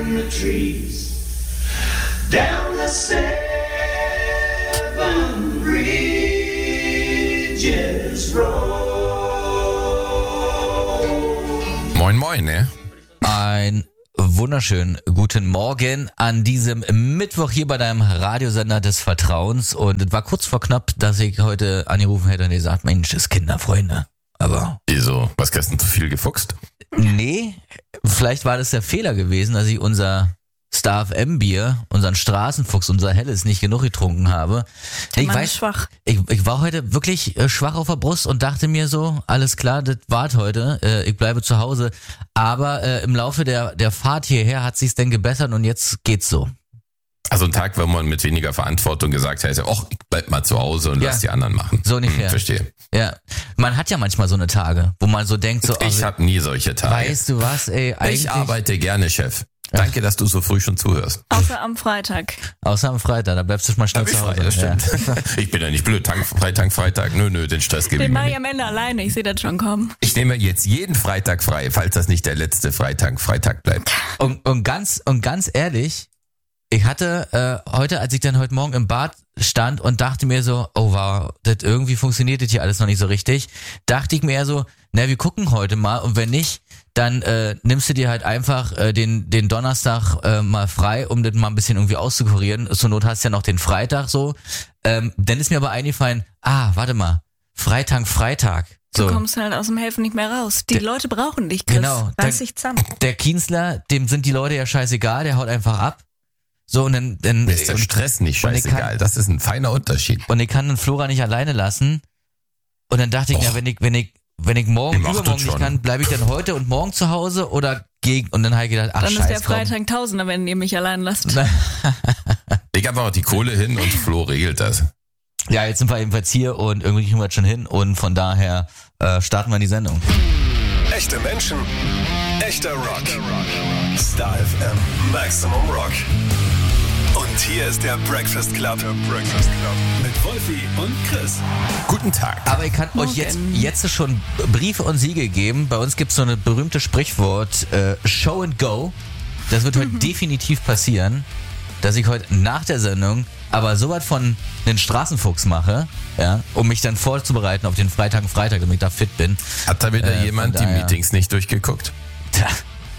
in the trees, down the 7 Bridges Road. Moin, moin, ne? Ein wunderschönen guten Morgen an diesem Mittwoch hier bei deinem Radiosender des Vertrauens. Und es war kurz vor knapp, dass ich heute angerufen hätte und gesagt, Mensch, das ist Kinderfreunde. Aber Wieso? Was gestern zu viel gefuchst? nee, vielleicht war das der Fehler gewesen, dass ich unser Star FM Bier, unseren Straßenfuchs, unser Helles nicht genug getrunken habe. Der Mann ist schwach. Ich war heute wirklich schwach auf der Brust und dachte mir so, alles klar, das war's heute, ich bleibe zu Hause. Aber im Laufe der Fahrt hierher hat sich's denn gebessert und jetzt geht's so. Also ein Tag, wenn man mit weniger Verantwortung gesagt hätte, ich bleib mal zu Hause und lass die anderen machen. So ungefähr. Verstehe. Ja, man hat ja manchmal so eine Tage, wo man so denkt, so, Ich habe nie solche Tage. weißt du was, ey, eigentlich. Ich arbeite gerne, Chef. Danke, dass du so früh schon zuhörst. Außer am Freitag. Außer am Freitag, da bleibst du mal schnell zu Hause. Das stimmt. Ja. Ich bin ja nicht blöd. Freitag. Nö, den Stress gebe ich Den mir mache ich nicht. am Ende alleine, ich sehe das schon kommen. Ich nehme jetzt jeden Freitag frei, falls das nicht der letzte Freitag bleibt. Und ganz ehrlich, ich hatte heute, als ich dann heute Morgen im Bad stand und dachte mir so, oh wow, das irgendwie funktioniert das hier alles noch nicht so richtig, dachte ich mir eher so, na, wir gucken heute mal und wenn nicht, dann nimmst du dir halt einfach den Donnerstag mal frei, um das mal ein bisschen irgendwie auszukurieren. Zur Not hast du ja noch den Freitag so. Dann ist mir aber eingefallen, warte mal, Freitag. So. Du kommst halt aus dem Helfen nicht mehr raus. Die Leute brauchen dich, Chris. Genau. Reiß dich zusammen. Der Kienzler, dem sind die Leute ja scheißegal, der haut einfach ab. So, und dann Mir ist der Stress nicht scheißegal. Das ist ein feiner Unterschied. Und ich kann den Flora nicht alleine lassen. Und dann dachte ich, ja, wenn ich morgen, übermorgen nicht kann, bleibe ich dann heute und morgen zu Hause oder gegen, und dann habe ich gedacht, Dann scheiß, ist der Freitag Tausender, wenn ihr mich allein lasst. Leg einfach auch die Kohle hin und Flo regelt das. Ja, jetzt sind wir ebenfalls hier und irgendwie kriegen wir das schon hin und von daher starten wir in die Sendung. Echte Menschen, echter Rock. Star FM, Maximum Rock. Und hier ist der Breakfast Club. Mit Wolfi und Chris. Guten Tag. Aber ich kann euch jetzt schon Briefe und Siegel geben. Bei uns gibt es so eine berühmte Sprichwort, Show and Go. Das wird heute definitiv passieren, dass ich heute nach der Sendung aber sowas von einen Straßenfuchs mache, ja, um mich dann vorzubereiten auf den Freitag, damit ich da fit bin. Hat da wieder jemand die Meetings nicht durchgeguckt? Tja.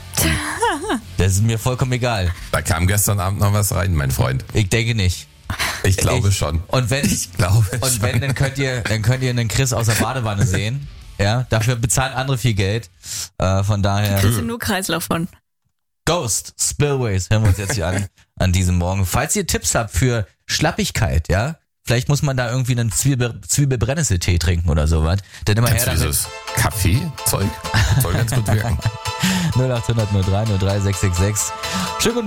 Das ist mir vollkommen egal. Da kam gestern Abend noch was rein, mein Freund. Ich denke nicht. Ich glaube schon. Und wenn, dann könnt ihr einen Chris aus der Badewanne sehen. Ja, dafür bezahlen andere viel Geld. Von daher. Kriegst du nur Kreislauf von. Ghost Spillways hören wir uns jetzt hier an diesem Morgen. Falls ihr Tipps habt für Schlappigkeit, ja, vielleicht muss man da irgendwie einen Zwiebelbrennnesseltee trinken oder sowas. Dann immer her damit. Dieses Kaffeezeug soll ganz gut wirken. 0800 03 0666. Schönen guten